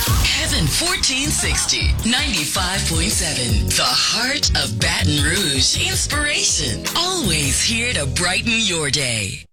Heaven 1460, 95.7. The heart of Baton Rouge. Inspiration. Always here to brighten your day.